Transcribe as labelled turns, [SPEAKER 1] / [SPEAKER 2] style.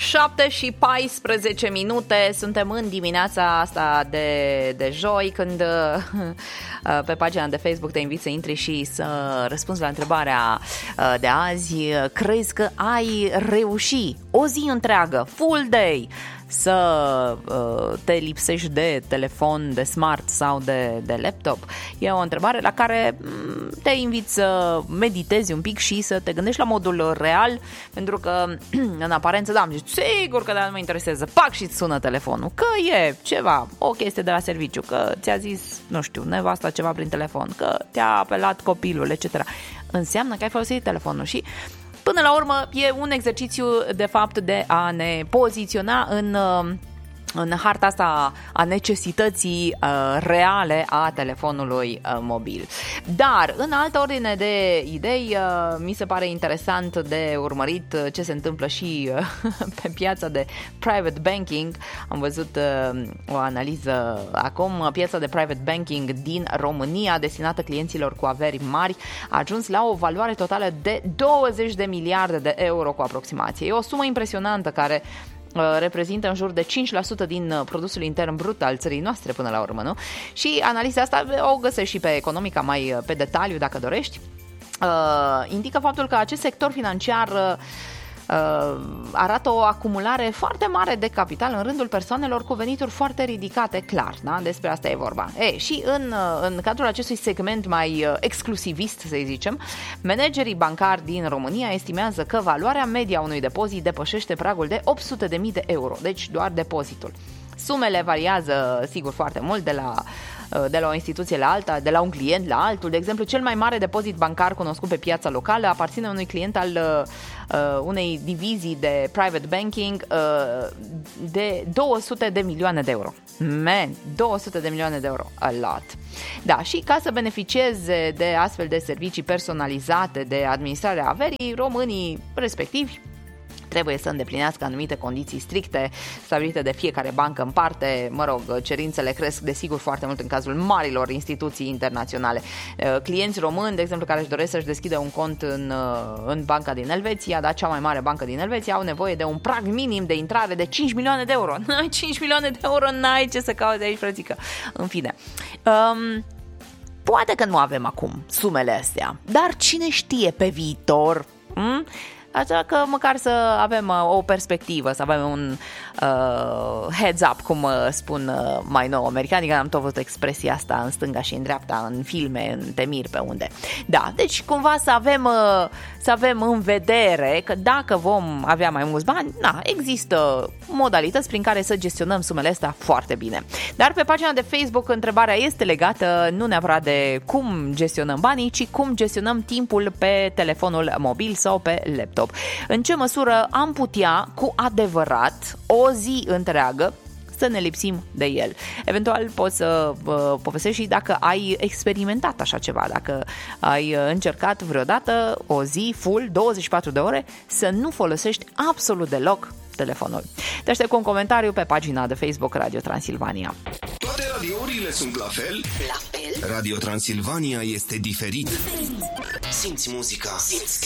[SPEAKER 1] 7:14, suntem în dimineața asta de joi, când pe pagina de Facebook te invit să intri și să răspunzi la întrebarea de azi. Crezi că ai reuși o zi întreagă, full day, să te lipsești de telefon, de smart sau de laptop? E o întrebare la care te invit să meditezi un pic și să te gândești la modul real, pentru că în aparență, da, sigur că nu mă interesează, pac, și îți sună telefonul, că e ceva, o chestie de la serviciu, că ți-a zis, nu știu, nevasta ceva prin telefon, că te-a apelat copilul, etc. Înseamnă că ai folosit telefonul și până la urmă e un exercițiu de fapt de a ne poziționa în harta asta a necesității reale a telefonului mobil. Dar în altă ordine de idei, mi se pare interesant de urmărit ce se întâmplă și pe piața de private banking. Am văzut o analiză acum. Piața de private banking din România, destinată clienților cu averi mari, a ajuns la o valoare totală de 20 de miliarde de euro cu aproximație. E o sumă impresionantă care reprezintă în jur de 5% din produsul intern brut al țării noastre până la urmă, nu? Și analiza asta o găsești și pe Economica mai pe detaliu dacă dorești. Indică faptul că acest sector financiar arată o acumulare foarte mare de capital în rândul persoanelor cu venituri foarte ridicate, clar, da? Despre asta e vorba. Și în cadrul acestui segment mai exclusivist, să zicem, managerii bancari din România estimează că valoarea media unui depozit depășește pragul de 800.000 de euro, deci doar depozitul. Sumele variază, sigur, foarte mult de la o instituție la alta, de la un client la altul. De exemplu, cel mai mare depozit bancar cunoscut pe piața locală aparține unui client al unei divizii de private banking de 200 de milioane de euro. 200 de milioane de euro. A lot. Da, și ca să beneficieze de astfel de servicii personalizate de administrarea averii, românii respectivi trebuie să îndeplinească anumite condiții stricte stabilite de fiecare bancă în parte. Mă rog, cerințele cresc desigur foarte mult în cazul marilor instituții internaționale. Clienți români, de exemplu, care își doresc să-și deschidă un cont în banca din Elveția, da, cea mai mare bancă din Elveția, au nevoie de un prag minim de intrare de 5 milioane de euro. 5 milioane de euro, n-ai ce să cauți aici, frățică. În fine. Poate că nu avem acum sumele astea, dar cine știe pe viitor? Așa că măcar să avem o perspectivă, să avem un heads up, cum spun mai nou americanii, că am tot văzut expresia asta în stânga și în dreapta, în filme, în temiri, pe unde. Da, deci cumva să avem în vedere că dacă vom avea mai mulți bani, există modalități prin care să gestionăm sumele astea foarte bine. Dar pe pagina de Facebook întrebarea este legată nu neapărat de cum gestionăm banii, ci cum gestionăm timpul pe telefonul mobil sau pe laptop. În ce măsură am putea cu adevărat o zi întreagă să ne lipsim de el. Eventual poți să povestești și dacă ai experimentat așa ceva, dacă ai încercat vreodată o zi full, 24 de ore, să nu folosești absolut deloc telefonul. Te aștept cu un comentariu pe pagina de Facebook Radio Transilvania.
[SPEAKER 2] Toate radiourile sunt la fel? La fel? Radio Transilvania este diferit. Simți muzica. Simți